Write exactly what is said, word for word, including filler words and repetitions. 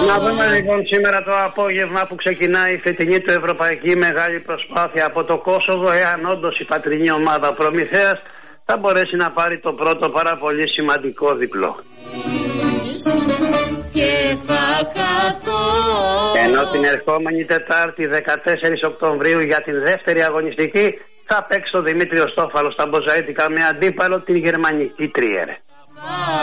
Να δούμε λοιπόν σήμερα το απόγευμα που ξεκινάει η φετινή του ευρωπαϊκή μεγάλη προσπάθεια από το Κόσοβο, εάν όντως η πατρινή ομάδα Προμηθέας θα μπορέσει να πάρει το πρώτο πάρα πολύ σημαντικό διπλό. Ενώ την ερχόμενη Τετάρτη δεκατέσσερις Οκτωβρίου για την δεύτερη αγωνιστική θα παίξει ο Δημήτριος Στόφαλος στα Μποζαΐτικα με αντίπαλο την γερμανική Τρίερ.